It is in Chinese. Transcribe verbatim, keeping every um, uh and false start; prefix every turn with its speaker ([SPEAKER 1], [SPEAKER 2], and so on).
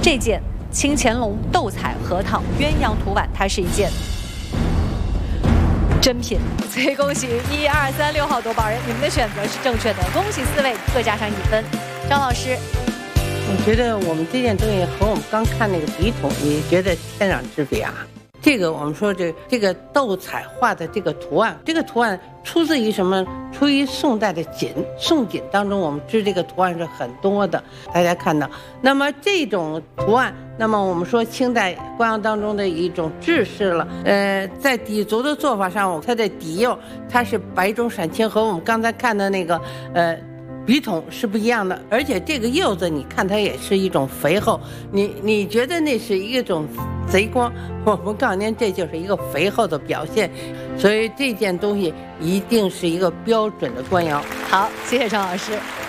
[SPEAKER 1] 这件清乾隆斗彩核桃鸳鸯图碗，它是一件真品。所以恭喜一二三六号夺宝人，你们的选择是正确的，恭喜四位，各加上一分。张老师，
[SPEAKER 2] 我觉得我们这件东西和我们刚看那个笔筒，也觉得天壤之别啊。这个我们说这这个斗彩画的这个图案，这个图案出自于什么？出于宋代的锦，宋锦当中我们知这个图案是很多的，大家看到。那么这种图案，那么我们说清代官样当中的一种制式了。呃，在底足的做法上，它的底釉它是白中闪青，和我们刚才看的那个呃。笔筒是不一样的，而且这个釉子，你看它也是一种肥厚，你你觉得那是一种贼光，我们告诉您，这就是一个肥厚的表现，所以这件东西一定是一个标准的官窑。
[SPEAKER 1] 好，谢谢张老师。